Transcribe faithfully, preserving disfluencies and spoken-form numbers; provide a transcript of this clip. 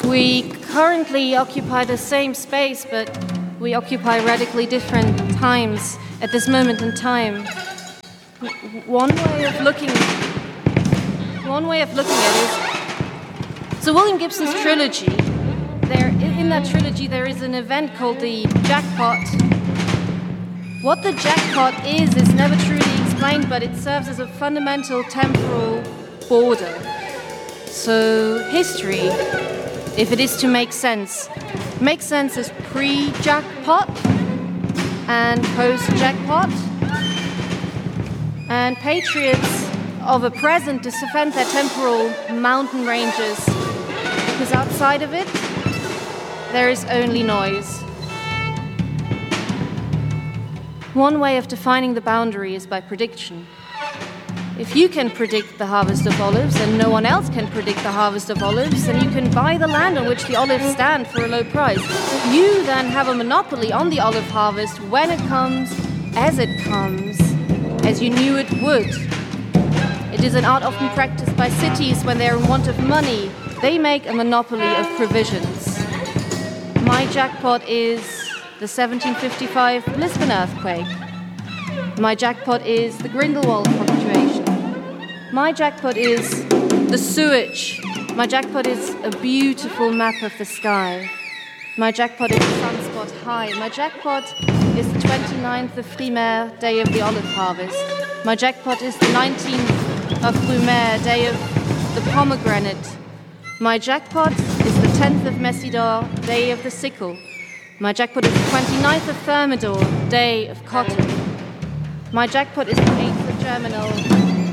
We currently occupy the same space, but we occupy radically different times at this moment in time. One way of looking, one way of looking at it is, so William Gibson's trilogy, there, in that trilogy there is an event called the jackpot. What the jackpot is is never truly explained, but it serves as a fundamental temporal border. So history, if it is to make sense, makes sense as pre-jackpot and post-jackpot. And patriots of a present to defend their temporal mountain ranges, because outside of it, there is only noise. One way of defining the boundary is by prediction. If you can predict the harvest of olives and no one else can predict the harvest of olives, then you can buy the land on which the olives stand for a low price. You then have a monopoly on the olive harvest when it comes, as it comes, as you knew it would. It is an art often practiced by cities when they are in want of money. They make a monopoly of provisions. My jackpot is the seventeen fifty-five Lisbon earthquake. My jackpot is the Grindelwald fluctuation. My jackpot is the sewage. My jackpot is a beautiful map of the sky. My jackpot is the sunspot high. My jackpot is the twenty-ninth of Frimaire, day of the olive harvest. My jackpot is the nineteenth of Brumaire, day of the pomegranate. My jackpot is the tenth of Messidor, day of the sickle. My jackpot is the twenty-ninth of Thermidor, day of cotton. My jackpot is the eighth of Germinal,